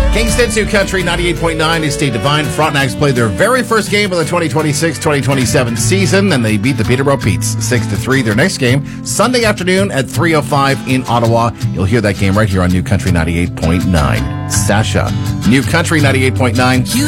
Kingston's New Country 98.9 is State Divine. Frontenacs played their very first game of the 2026-2027 season, and they beat the Peterborough Petes 6-3. Their next game, Sunday afternoon at 3:05 in Ottawa. You'll hear that game right here on New Country 98.9. Sasha, New Country 98.9.